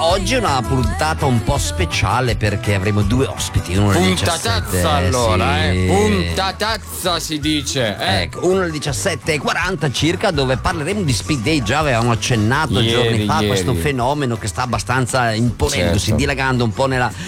oggi è una puntata un po' speciale perché avremo due ospiti. Uno alle 17, puntatazza allora, sì. puntatazza si dice. Ecco, uno alle 17:40 circa, dove parleremo di speed day. Già avevamo accennato giorni fa a questo fenomeno che sta abbastanza imponendosi, certo, dilagando un po' nella